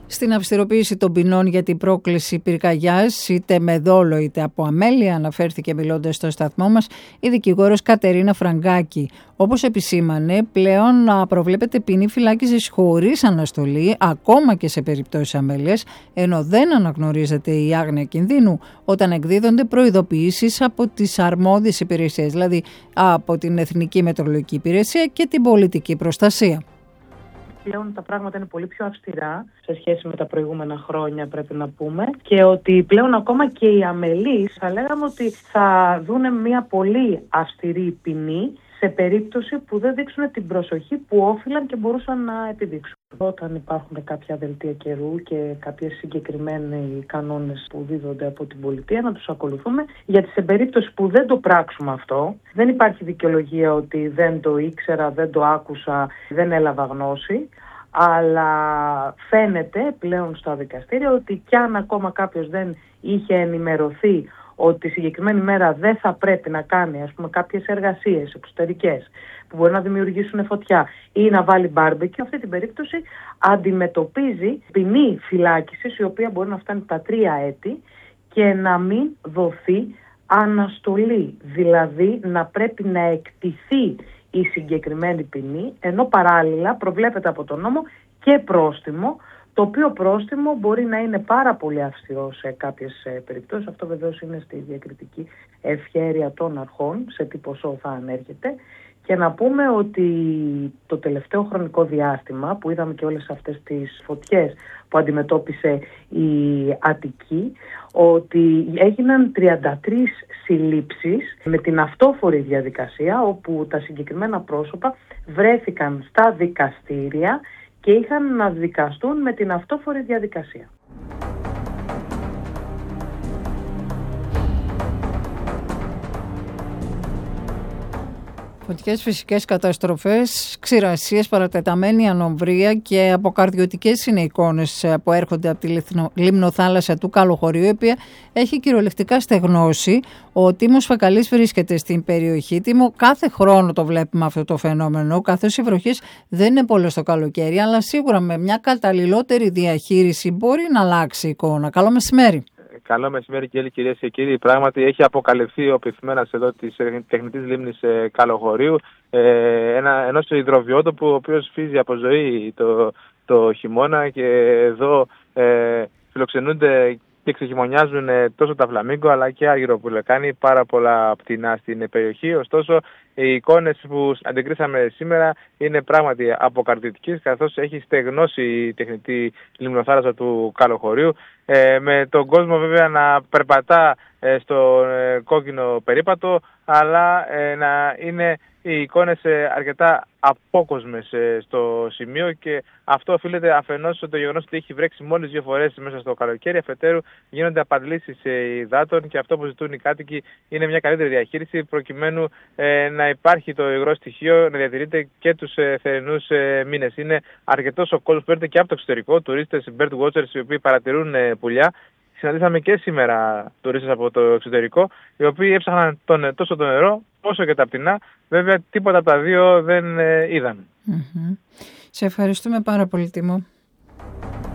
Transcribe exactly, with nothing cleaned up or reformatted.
Στην αυστηροποίηση των ποινών για την πρόκληση πυρκαγιάς, είτε με δόλο είτε από αμέλεια, αναφέρθηκε μιλώντας στο σταθμό μας η δικηγόρος Κατερίνα Φραγκάκη. Όπως επισήμανε, πλέον προβλέπεται ποινή φυλάκισης χωρίς αναστολή, ακόμα και σε περιπτώσεις αμέλειας, ενώ δεν αναγνωρίζεται η άγνοια κινδύνου όταν εκδίδονται προειδοποιήσεις από τις αρμόδιες υπηρεσίες, δηλαδή από την Εθνική Μετεωρολογική Υπηρεσία και την Πολιτική Προστασία. Πλέον τα πράγματα είναι πολύ πιο αυστηρά σε σχέση με τα προηγούμενα χρόνια, πρέπει να πούμε, και ότι πλέον ακόμα και οι αμελείς θα λέγαμε ότι θα δούνε μια πολύ αυστηρή ποινή σε περίπτωση που δεν δείξουν την προσοχή που όφυλαν και μπορούσαν να επιδείξουν. Όταν υπάρχουν κάποια δελτία καιρού και κάποιες συγκεκριμένοι κανόνες που δίδονται από την πολιτεία, να τους ακολουθούμε, γιατί σε περίπτωση που δεν το πράξουμε αυτό, δεν υπάρχει δικαιολογία ότι δεν το ήξερα, δεν το άκουσα, δεν έλαβα γνώση, αλλά φαίνεται πλέον στα δικαστήρια ότι κι αν ακόμα κάποιος δεν είχε ενημερωθεί ότι συγκεκριμένη μέρα δεν θα πρέπει να κάνει, ας πούμε, κάποιες εργασίες εξωτερικές που μπορεί να δημιουργήσουν φωτιά ή να βάλει μπάρμπεκι, αυτή την περίπτωση αντιμετωπίζει ποινή φυλάκισης, η οποία μπορεί να φτάνει τα τρία έτη και να μην δοθεί αναστολή. Δηλαδή να πρέπει να εκτιθεί η συγκεκριμένη ποινή, ενώ παράλληλα προβλέπεται από τον νόμο και πρόστιμο, το οποίο πρόστιμο μπορεί να είναι πάρα πολύ αυστηρό σε κάποιες περιπτώσεις. Αυτό βεβαίως είναι στη διακριτική ευχέρεια των αρχών, σε τι ποσό θα ανέρχεται. Και να πούμε ότι το τελευταίο χρονικό διάστημα που είδαμε και όλες αυτές τις φωτιές που αντιμετώπισε η Αττική, ότι έγιναν τριάντα τρεις συλλήψεις με την αυτόφορη διαδικασία, όπου τα συγκεκριμένα πρόσωπα βρέθηκαν στα δικαστήρια και είχαν να δικαστούν με την αυτόφορη διαδικασία. Φωτιές, φυσικές καταστροφές, ξηρασίες, παρατεταμένη ανομβρία και αποκαρδιωτικές είναι εικόνες που έρχονται από τη λιμνοθάλασσα του Καλοχωρίου, η οποία έχει κυριολεκτικά στεγνώσει. Ο Τίμος Φακαλής βρίσκεται στην περιοχή. Τίμο, κάθε χρόνο το βλέπουμε αυτό το φαινόμενο, καθώς οι βροχές δεν είναι πολλές το καλοκαίρι, αλλά σίγουρα με μια καταλληλότερη διαχείριση μπορεί να αλλάξει η εικόνα. Καλό μεσημέρι. Καλό μεσημέρι, κύριε, κυρίες και κύριοι. Πράγματι, έχει αποκαλυφθεί ο πυθμένας εδώ της τεχνητής λίμνης ε, Καλοχωρίου, ε, ένα, ενός υδροβιότοπου, ο οποίος φύζει από ζωή το, το χειμώνα, και εδώ ε, φιλοξενούνται και ξεχειμωνιάζουν τόσο τα φλαμίγκο αλλά και αργυροπούλα. Κάνει πάρα πολλά πτηνά στην περιοχή. Ωστόσο, οι εικόνες που αντικρίσαμε σήμερα είναι πράγματι αποκαρδιωτικές, καθώς έχει στεγνώσει η τεχνητή λιμνοθάλασσα του Καλοχωρίου, ε, με τον κόσμο βέβαια να περπατά ε, στο ε, κόκκινο περίπατο, αλλά ε, να είναι οι εικόνες ε, αρκετά απόκοσμες ε, στο σημείο, και αυτό οφείλεται αφενός στο γεγονός ότι έχει βρέξει μόλις δύο φορές μέσα στο καλοκαίρι, αφετέρου γίνονται απαντλήσεις ε, υδάτων, και αυτό που ζητούν οι κάτοικοι είναι μια καλύτερη διαχείριση, προκειμένου ε, να υπάρχει το υγρό στοιχείο, να διατηρείται και τους ε, θερινούς ε, μήνες. Είναι αρκετός ο κόσμος που έρχεται και από το εξωτερικό, τουρίστες, bird watchers, οι οποίοι παρατηρούν ε, πουλιά. Συναντήσαμε και σήμερα τουρίστες από το εξωτερικό, οι οποίοι έψαχναν τον, τόσο το νερό όσο και τα πτηνά. Βέβαια τίποτα από τα δύο δεν ε, είδαν. Mm-hmm. Σε ευχαριστούμε πάρα πολύ, Τίμο.